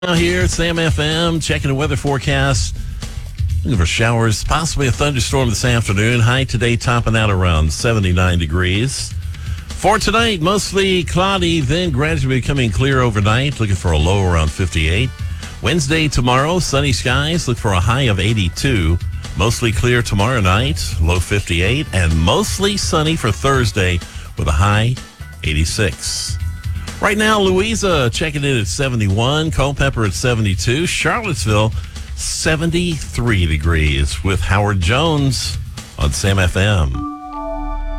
Now here at Sam FM, checking the weather forecast. Looking for showers, possibly a thunderstorm this afternoon. High today topping out around 79 degrees. For tonight, mostly cloudy, then gradually becoming clear overnight. Looking for a low around 58. Wednesday, tomorrow, sunny skies. Look for a high of 82. Mostly clear tomorrow night, low 58. And mostly sunny for Thursday with a high 86. Right now, Louisa checking in at 71, Culpeper at 72, Charlottesville 73 degrees with Howard Jones on Sam FM.